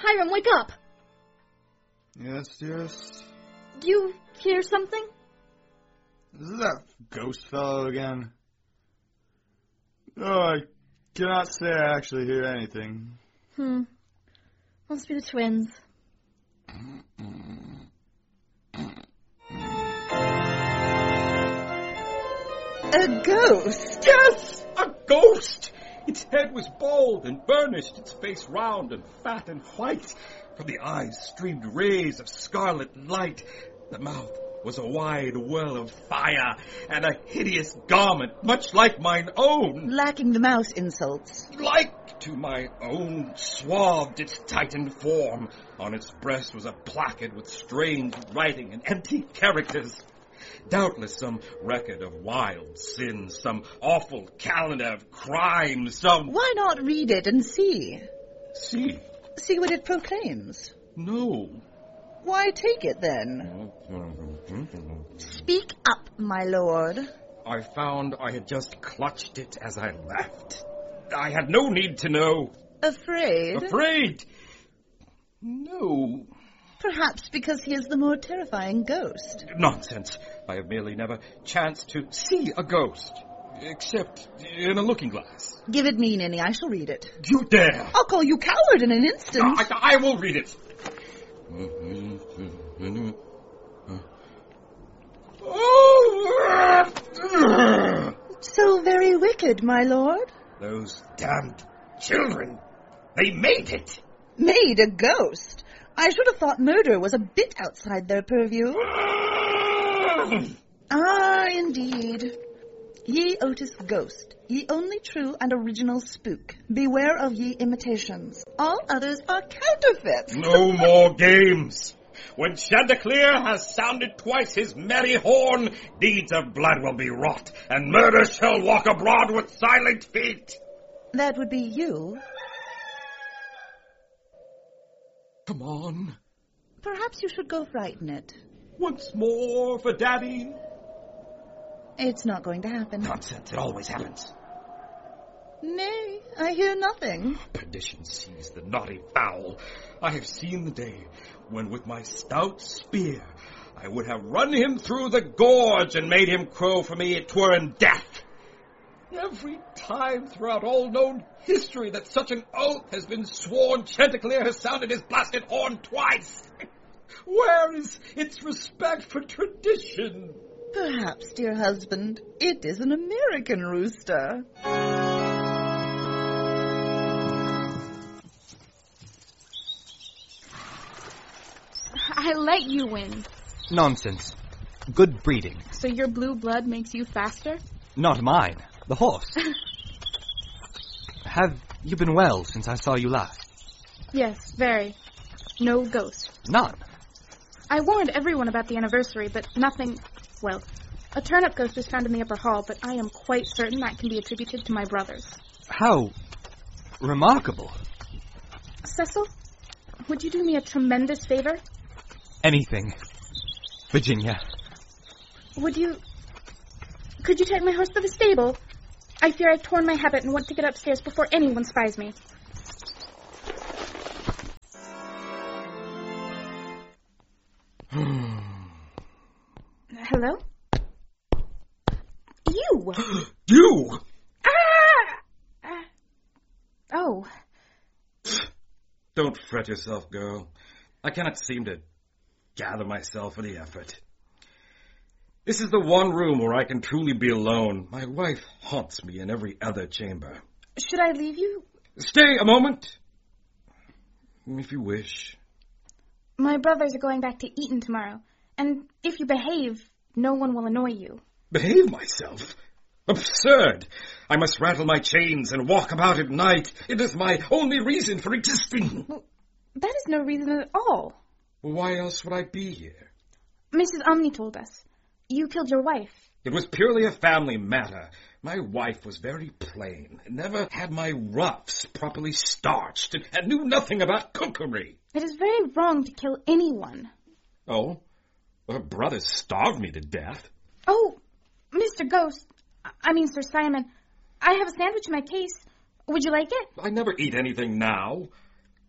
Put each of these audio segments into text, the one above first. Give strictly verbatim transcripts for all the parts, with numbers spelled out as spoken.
Hiram, wake up! Yes, dearest? Do you hear something? Is it that ghost fellow again? Oh, I cannot say I actually hear anything. Hmm. Must be the twins. A ghost? Yes, a ghost! Its head was bald and burnished, its face round and fat and white. From the eyes streamed rays of scarlet light. The mouth was a wide well of fire, and a hideous garment, much like mine own. Lacking the mouse insults. Like to my own, swathed its tightened form. On its breast was a placard with strange writing and empty characters. Doubtless some record of wild sins, some awful calendar of crimes, some... Why not read it and see? See? See what it proclaims. No. Why take it then? Speak up, my lord. I found I had just clutched it as I left. I had no need to know. Afraid? Afraid? No. Perhaps because he is the more terrifying ghost. Nonsense. I have merely never chanced to see a ghost. Except in a looking glass. Give it me, Ninny. I shall read it. You dare! I'll call you coward in an instant. I, I, I will read it. So very wicked, my lord. Those damned children. They made it. Made a ghost? I should have thought murder was a bit outside their purview. Ah, indeed. Ye Otis ghost, ye only true and original spook. Beware of ye imitations. All others are counterfeits. No more games. When Chanticleer has sounded twice his merry horn, deeds of blood will be wrought, and murder shall walk abroad with silent feet. That would be you. Come on. Perhaps you should go frighten it. Once more for Daddy. It's not going to happen. Nonsense, it always happens. Nay, I hear nothing. Perdition seize the naughty fowl. I have seen the day when with my stout spear I would have run him through the gorge and made him crow for me, twere in death. Every time throughout all known history that such an oath has been sworn, Chanticleer has sounded his blasted horn twice. Where is its respect for tradition? Perhaps, dear husband, it is an American rooster. I let you win. Nonsense. Good breeding. So your blue blood makes you faster? Not mine. The horse. Have you been well since I saw you last? Yes, very. No ghost. None. I warned everyone about the anniversary, but nothing... Well, a turnip ghost was found in the upper hall, but I am quite certain that can be attributed to my brothers. How remarkable. Cecil, would you do me a tremendous favor? Anything. Virginia. Would you... Could you take my horse to the stable? I fear I've torn my habit and want to get upstairs before anyone spies me. Hello? You! You! Ah! Uh, oh. Don't fret yourself, girl. I cannot seem to gather myself for the effort. This is the one room where I can truly be alone. My wife haunts me in every other chamber. Should I leave you? Stay a moment. If you wish. My brothers are going back to Eton tomorrow, and if you behave, no one will annoy you. Behave myself? Absurd! I must rattle my chains and walk about at night. It is my only reason for existing. Well, that is no reason at all. Why else would I be here? Missus Umney told us. You killed your wife. It was purely a family matter. My wife was very plain, never had my ruffs properly starched, and, and knew nothing about cookery. It is very wrong to kill anyone. Oh? Well, her brothers starved me to death. Oh, Mister Ghost, I mean Sir Simon, I have a sandwich in my case. Would you like it? I never eat anything now.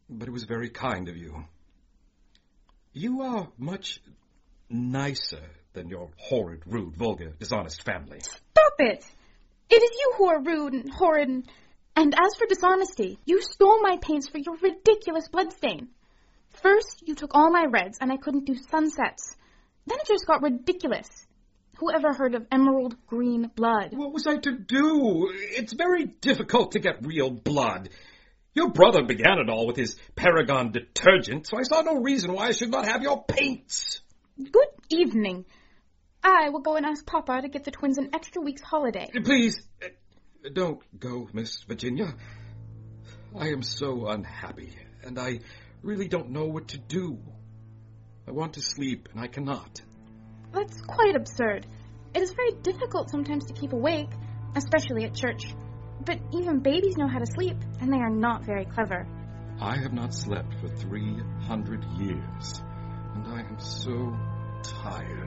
but it was very kind of you. You are much nicer than your horrid, rude, vulgar, dishonest family. Stop it! It is you who are rude and horrid and... And as for dishonesty, you stole my paints for your ridiculous bloodstain. First, you took all my reds, and I couldn't do sunsets. Then it just got ridiculous. Whoever heard of emerald green blood? What was I to do? It's very difficult to get real blood. Your brother began it all with his Paragon detergent, so I saw no reason why I should not have your paints. Good evening. I will go and ask Papa to get the twins an extra week's holiday. Please, uh, don't go, Miss Virginia. I am so unhappy, and I really don't know what to do. I want to sleep, and I cannot. That's quite absurd. It is very difficult sometimes to keep awake, especially at church. But even babies know how to sleep, and they are not very clever. I have not slept for three hundred years, and I am so tired.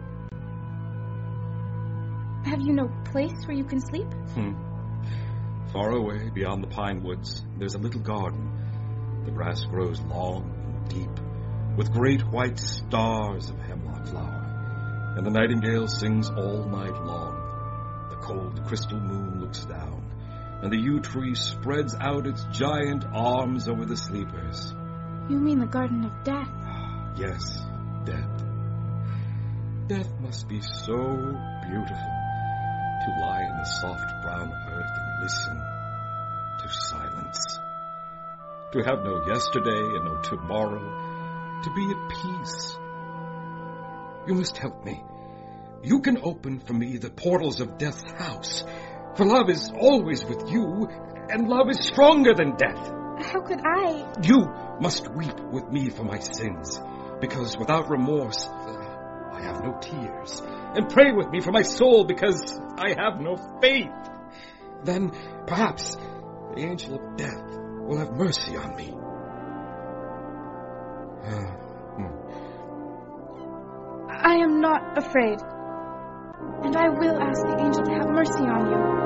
Have you no place where you can sleep? Hmm. Far away, beyond the pine woods, there's a little garden. The grass grows long and deep, with great white stars of hemlock flower, and the nightingale sings all night long. The cold crystal moon looks down, and the yew tree spreads out its giant arms over the sleepers. You mean the Garden of Death? Yes, death. Death must be so beautiful, to lie in the soft brown earth and listen to silence. To have no yesterday and no tomorrow, to be at peace. You must help me. You can open for me the portals of death's house, for love is always with you, and love is stronger than death. How could I? You must weep with me for my sins, because without remorse, uh, I have no tears. And pray with me for my soul, because I have no faith. Then, perhaps, the angel of death will have mercy on me. I am not afraid, and I will ask the angel to have mercy on you.